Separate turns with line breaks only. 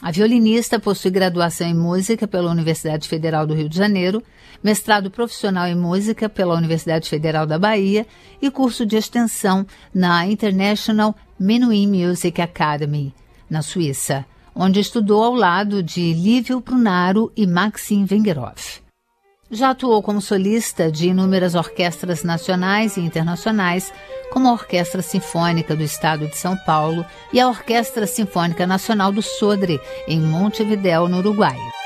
A violinista possui graduação em música pela Universidade Federal do Rio de Janeiro, mestrado profissional em música pela Universidade Federal da Bahia e curso de extensão na International Menuhin Music Academy, na Suíça, onde estudou ao lado de Lívio Prunaro e Maxim Vengerov. Já atuou como solista de inúmeras orquestras nacionais e internacionais, como a Orquestra Sinfônica do Estado de São Paulo e a Orquestra Sinfônica Nacional do Sodre, em Montevidéu, no Uruguai.